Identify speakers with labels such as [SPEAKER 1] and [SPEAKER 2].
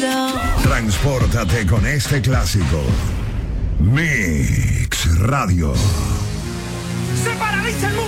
[SPEAKER 1] vida.
[SPEAKER 2] Transpórtate con este clásico. Mix Radio.
[SPEAKER 3] ¡Se paraliza el mundo!